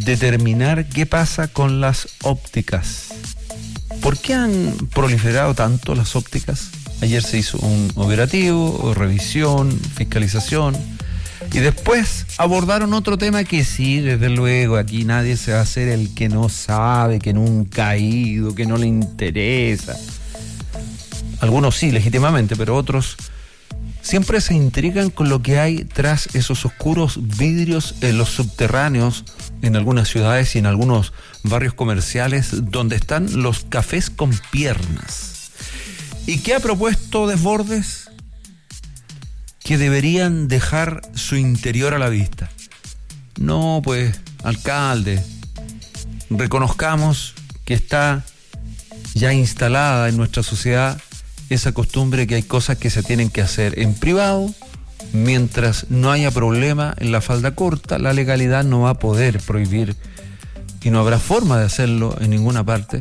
determinar qué pasa con las ópticas. ¿Por qué han proliferado tanto las ópticas? Ayer se hizo un operativo, revisión, fiscalización, y después abordaron otro tema que sí, desde luego, aquí nadie se va a hacer el que no sabe, que nunca ha ido, que no le interesa. Algunos sí, legítimamente, pero otros siempre se intrigan con lo que hay tras esos oscuros vidrios en los subterráneos, en algunas ciudades y en algunos barrios comerciales, donde están los cafés con piernas. ¿Y qué ha propuesto Desbordes? Que deberían dejar su interior a la vista. No, pues, alcalde, reconozcamos que está ya instalada en nuestra sociedad esa costumbre que hay cosas que se tienen que hacer en privado, mientras no haya problema en la falda corta, la legalidad no va a poder prohibir, y no habrá forma de hacerlo en ninguna parte,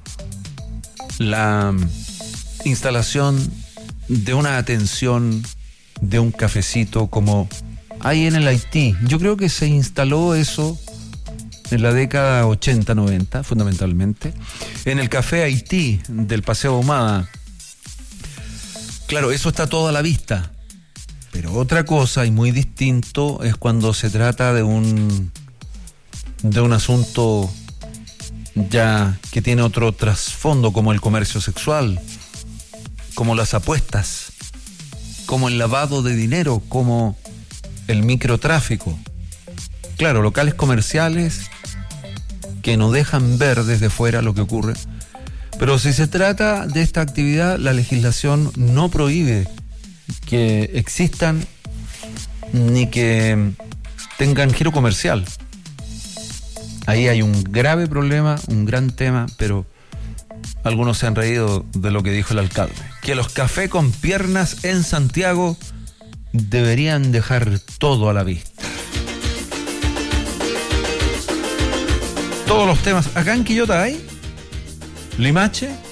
la instalación de una atención, de un cafecito como hay en el Haití. Yo creo que se instaló eso en la década 80-90, fundamentalmente, en el Café Haití del Paseo Ahumada. Claro, eso está todo a la vista, pero otra cosa y muy distinto es cuando se trata de un asunto ya que tiene otro trasfondo, como el comercio sexual, como las apuestas, como el lavado de dinero, como el microtráfico. Claro, locales comerciales que no dejan ver desde fuera lo que ocurre. Pero si se trata de esta actividad, la legislación no prohíbe que existan ni que tengan giro comercial. Ahí hay un grave problema, un gran tema, pero algunos se han reído de lo que dijo el alcalde, que los cafés con piernas en Santiago deberían dejar todo a la vista. Todos los temas. Acá en Quillota hay Limache,